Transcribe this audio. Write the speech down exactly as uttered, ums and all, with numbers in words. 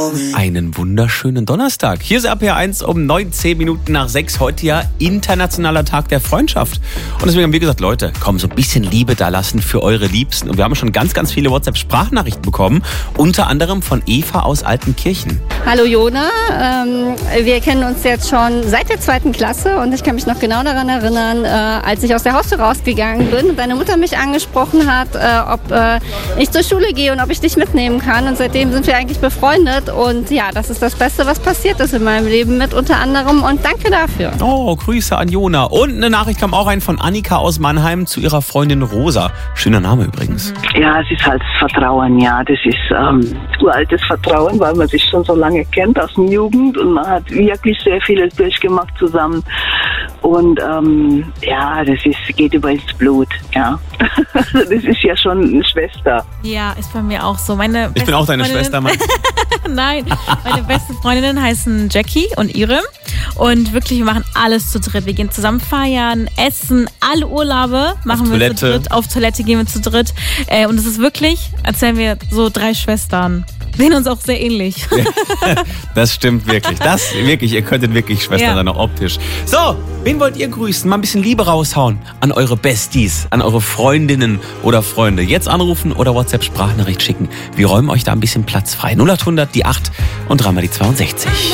Einen wunderschönen Donnerstag. Hier ist R P R eins um neunzehn Minuten nach sechs. Heute ja internationaler Tag der Freundschaft. Und deswegen haben wir gesagt, Leute, komm, so ein bisschen Liebe da lassen für eure Liebsten. Und wir haben schon ganz, ganz viele WhatsApp-Sprachnachrichten bekommen. Unter anderem von Eva aus Altenkirchen. Hallo Jona, ähm, wir kennen uns jetzt schon seit der zweiten Klasse und ich kann mich noch genau daran erinnern, äh, als ich aus der Haustür rausgegangen bin und deine Mutter mich angesprochen hat, äh, ob äh, ich zur Schule gehe und ob ich dich mitnehmen kann. Und seitdem sind wir eigentlich befreundet und ja, das ist das Beste, was passiert ist in meinem Leben mit unter anderem und danke dafür. Oh, Grüße an Jona. Und eine Nachricht kam auch rein von Annika aus Mannheim zu ihrer Freundin Rosa. Schöner Name übrigens. Ja, es ist halt das Vertrauen, ja. Das ist ähm, uraltes Vertrauen, weil man sich schon so lange kennt aus der Jugend und man hat wirklich sehr vieles durchgemacht zusammen. Und ähm, ja, das ist, geht über ins Blut, ja. Das ist ja schon eine Schwester. Ja, ist bei mir auch so. Meine ich bin auch deine Schwester, Mann. Nein, meine besten Freundinnen heißen Jackie und Irem. Und wirklich, wir machen alles zu dritt. Wir gehen zusammen feiern, essen, alle Urlaube machen wir zu dritt. Auf Toilette gehen wir zu dritt. Äh, und es ist wirklich, als wären wir so drei Schwestern. Sehen uns auch sehr ähnlich. Das stimmt wirklich. Das wirklich, ihr könntet wirklich Schwestern sein, ja. Auch optisch. So, wen wollt ihr grüßen? Mal ein bisschen Liebe raushauen an eure Besties, an eure Freundinnen oder Freunde. Jetzt anrufen oder WhatsApp-Sprachnachricht schicken. Wir räumen euch da ein bisschen Platz frei. null acht hundert, die acht und dreimal die zweiundsechzig.